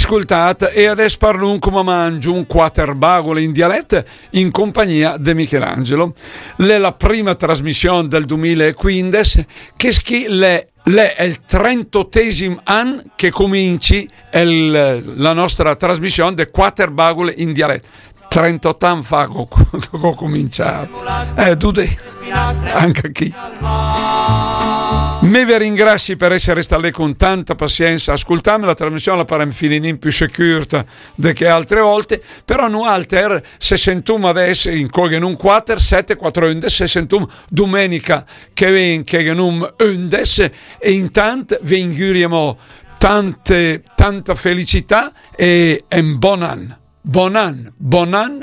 ascoltate e adesso parlo come mangio un quaterbagole in dialetto in compagnia di Michelangelo. È la prima trasmissione del 2015 che è il 38esimo anno che cominci la nostra trasmissione di quaterbagole in dialetto. 38 anni fa che ho cominciato. Anche chi. Me vi ringrazio per essere stati con tanta pazienza. Ascoltami la trasmissione, la pare finire più sicura che altre volte, però non alter 61 adesso in Colgenum 4 7 4 11 61 domenica che ven che genum 11 e intanto vi auguriamo tanta felicità e un buon anno. Buon anno,